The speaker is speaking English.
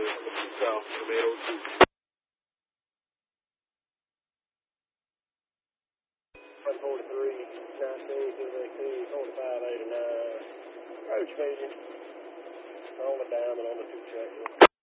south from 802. 143, 19, 45, 89. Approach medium. On the diamond on the 2 track.